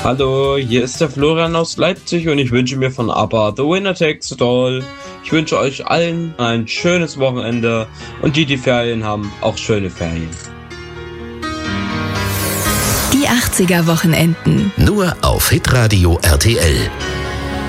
Hallo, hier ist der Florian aus Leipzig und ich wünsche mir von ABBA The Winner Takes It All. Ich wünsche euch allen ein schönes Wochenende und die Ferien haben, auch schöne Ferien. Die 80er Wochenenden. Nur auf Hitradio RTL.